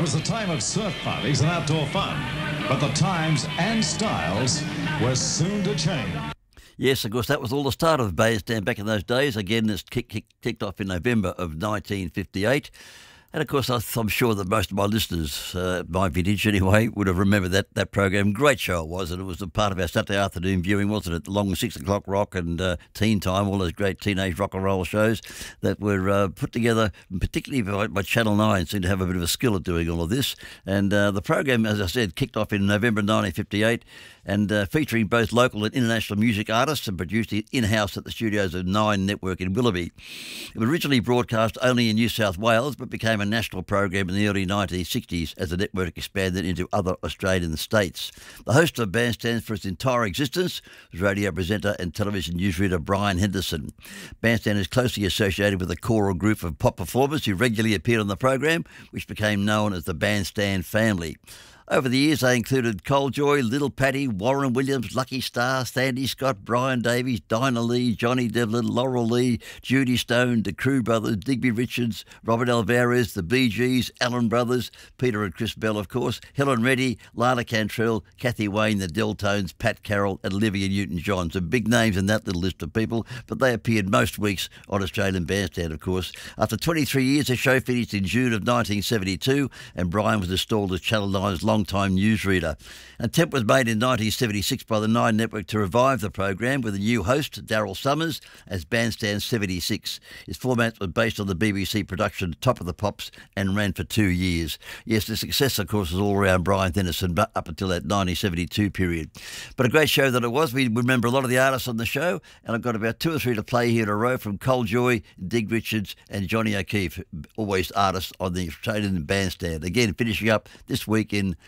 was the time of surf parties and outdoor fun, but the times and styles were soon to change. Yes, of course, that was all the start of Bandstand back in those days. Again, this kicked off in November of 1958. And of course, I'm sure that most of my listeners, my vintage anyway, would have remembered that program. Great show it was, and it was a part of our Saturday afternoon viewing, wasn't it? Long 6 o'clock rock and Teen Time, all those great teenage rock and roll shows that were put together, particularly by Channel 9, seemed to have a bit of a skill at doing all of this. And the program, as I said, kicked off in November 1958 and featuring both local and international music artists and produced in-house at the studios of Nine Network in Willoughby. It was originally broadcast only in New South Wales, but became a national program in the early 1960s as the network expanded into other Australian states. The host of Bandstand for its entire existence was radio presenter and television newsreader Brian Henderson. Bandstand is closely associated with a choral group of pop performers who regularly appeared on the program, which became known as the Bandstand family. Over the years, they included Cole Joy, Little Patty, Warren Williams, Lucky Star, Sandy Scott, Brian Davies, Dinah Lee, Johnny Devlin, Laurel Lee, Judy Stone, the Crew Brothers, Digby Richards, Robert Alvarez, the Bee Gees, Allen Brothers, Peter and Chris Bell, of course, Helen Reddy, Lana Cantrell, Kathy Wayne, the Deltones, Pat Carroll and Olivia Newton-John. Some big names in that little list of people, but they appeared most weeks on Australian Bandstand, of course. After 23 years, the show finished in June of 1972 and Brian was installed as Channel 9's long-time newsreader. An attempt was made in 1976 by the Nine Network to revive the program with a new host, Daryl Summers, as Bandstand 76. Its format was based on the BBC production Top of the Pops and ran for 2 years. Yes, the success, of course, was all around Brian Henderson, but up until that 1972 period. But a great show that it was. We remember a lot of the artists on the show, and I've got about 2 or 3 to play here in a row from Cole Joy, Dig Richards and Johnny O'Keefe, always artists on the Australian Bandstand. Again, finishing up this week in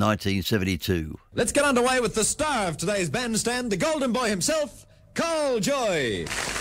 1972. Let's get underway with the star of today's Bandstand, the golden boy himself, Cole Joy.